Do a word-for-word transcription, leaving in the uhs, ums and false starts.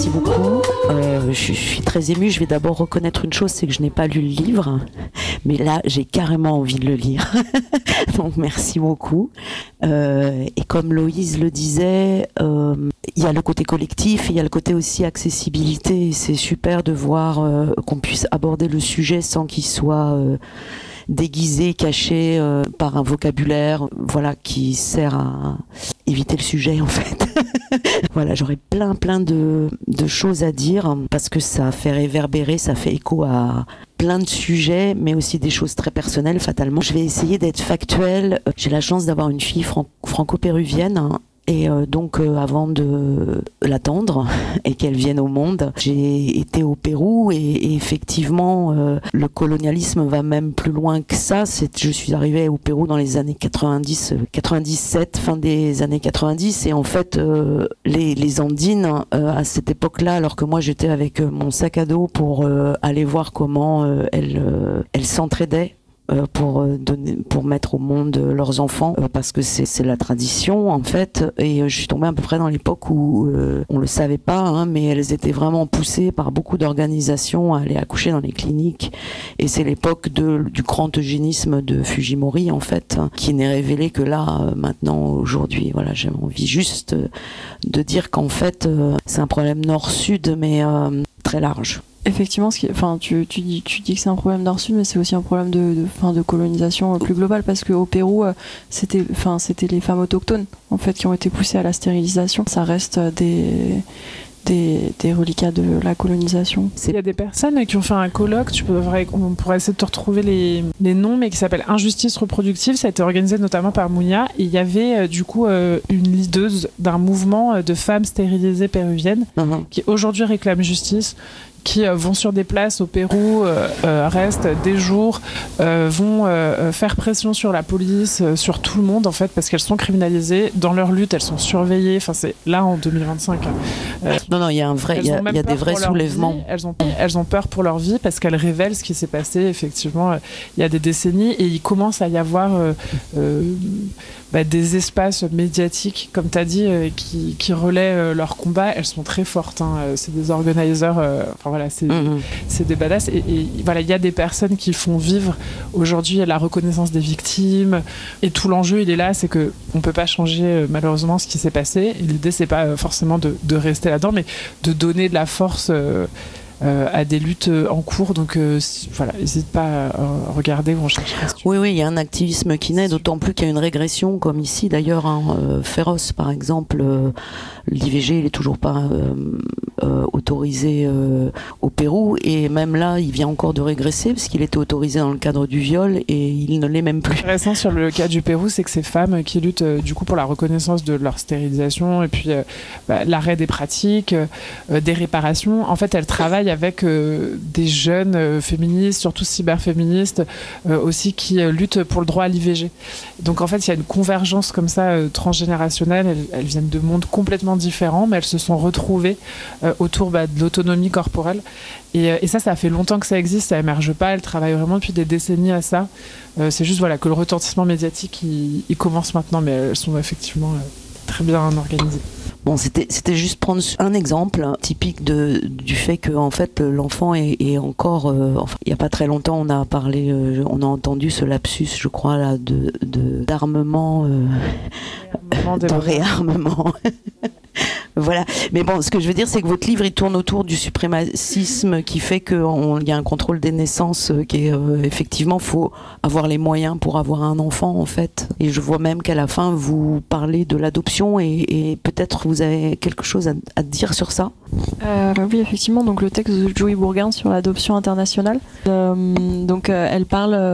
merci beaucoup. Euh, je, je suis très émue. Je vais d'abord reconnaître une chose, c'est que je n'ai pas lu le livre. Mais là, j'ai carrément envie de le lire. Donc, merci beaucoup. Euh, et comme Loïse le disait, euh, il y a le côté collectif, il y a le côté aussi accessibilité. Et c'est super de voir euh, qu'on puisse aborder le sujet sans qu'il soit euh, déguisé, caché euh, par un vocabulaire, voilà, qui sert à éviter le sujet en fait. Voilà, j'aurais plein plein de, de choses à dire parce que ça fait réverbérer, ça fait écho à plein de sujets, mais aussi des choses très personnelles fatalement. Je vais essayer d'être factuelle. J'ai la chance d'avoir une fille fran- franco-péruvienne. Hein. Et euh, donc euh, avant de l'attendre et qu'elle vienne au monde, j'ai été au Pérou et, et effectivement euh, le colonialisme va même plus loin que ça. C'est, je suis arrivée au Pérou dans les années quatre-vingt-dix, quatre-vingt-dix-sept, fin des années quatre-vingt-dix et en fait euh, les, les Andines euh, à cette époque-là, alors que moi j'étais avec euh, mon sac à dos pour euh, aller voir comment euh, elles, euh, elles s'entraidaient pour donner, pour mettre au monde leurs enfants, parce que c'est, c'est la tradition en fait. Et je suis tombée à peu près dans l'époque où euh, on le savait pas, hein, mais elles étaient vraiment poussées par beaucoup d'organisations à aller accoucher dans les cliniques. Et c'est l'époque de, du grand eugénisme de Fujimori en fait, hein, qui n'est révélé que là maintenant aujourd'hui. Voilà, j'ai envie juste de dire qu'en fait euh, c'est un problème nord-sud, mais euh, très large. Effectivement, ce qui, enfin, tu, tu, dis, tu dis que c'est un problème nord-sud, mais c'est aussi un problème de, de, fin, de colonisation plus globale, parce qu'au Pérou, c'était, enfin, c'était les femmes autochtones en fait, qui ont été poussées à la stérilisation. Ça reste des, des, des reliquats de la colonisation. Il y a des personnes qui ont fait un colloque, tu pourrais, on pourrait essayer de te retrouver les, les noms, mais qui s'appelle Injustice reproductive. Ça a été organisé notamment par Mounia. Et il y avait euh, du coup euh, une leaduse d'un mouvement de femmes stérilisées péruviennes mm-hmm. qui aujourd'hui réclament justice, qui euh, vont sur des places au Pérou, euh, euh, restent des jours, euh, vont euh, faire pression sur la police, euh, sur tout le monde en fait, parce qu'elles sont criminalisées. Dans leur lutte, elles sont surveillées. Enfin, c'est là en deux mille vingt-cinq. Euh, non, non, il y a un vrai, il y a, y a des vrais soulèvements. Elles ont, elles ont peur pour leur vie parce qu'elles révèlent ce qui s'est passé effectivement euh, il y a des décennies et il commence à y avoir euh, euh, bah, des espaces médiatiques, comme tu as dit, euh, qui, qui relaient euh, leur combat. Elles sont très fortes. Hein. C'est des organisers. Euh, enfin, voilà, c'est, mmh. c'est des badass. Et, et voilà, il y a des personnes qui font vivre aujourd'hui la reconnaissance des victimes. Et tout l'enjeu, il est là, c'est qu'on ne peut pas changer euh, malheureusement ce qui s'est passé. Et l'idée, c'est pas euh, forcément de, de rester là-dedans, mais de donner de la force euh, euh, à des luttes en cours. Donc euh, si, voilà, n'hésite pas à regarder ou en chercher. Oui, oui, il y a un activisme qui naît, d'autant plus qu'il y a une régression, comme ici d'ailleurs, hein, euh, féroce par exemple. Euh, l'I V G, il est toujours pas euh, euh, autorisé euh, au Pérou, et même là, il vient encore de régresser parce qu'il était autorisé dans le cadre du viol et il ne l'est même plus. Intéressant sur le cas du Pérou, c'est que ces femmes qui luttent euh, du coup pour la reconnaissance de leur stérilisation et puis euh, bah, l'arrêt des pratiques, euh, des réparations, en fait, elles travaillent avec euh, des jeunes euh, féministes, surtout cyberféministes, euh, aussi qui euh, luttent pour le droit à l'I V G. Donc en fait, il y a une convergence comme ça euh, transgénérationnelle. Elles, elles viennent de mondes complètement différents, mais elles se sont retrouvées euh, autour bah, de l'autonomie corporelle. Et, euh, et ça, ça fait longtemps que ça existe, ça émerge pas. Elles travaillent vraiment depuis des décennies à ça. Euh, c'est juste voilà, que le retentissement médiatique, il, il commence maintenant, mais elles sont effectivement euh, très bien organisées. Bon, c'était, c'était juste prendre un exemple typique de, du fait que en fait, l'enfant est, est encore... Euh, enfin, il n'y a pas très longtemps, on a parlé, euh, on a entendu ce lapsus, je crois, là, de, de, d'armement, euh, de réarmement. Voilà. Mais bon, ce que je veux dire, c'est que votre livre, il tourne autour du suprémacisme qui fait qu'il y a un contrôle des naissances qui est, euh, effectivement, faut avoir les moyens pour avoir un enfant, en fait. Et je vois même qu'à la fin, vous parlez de l'adoption et, et peut-être vous avez quelque chose à, à dire sur ça. Euh, oui, effectivement. Donc, le texte de Joey Bourgain sur l'adoption internationale. Euh, donc, euh, elle parle...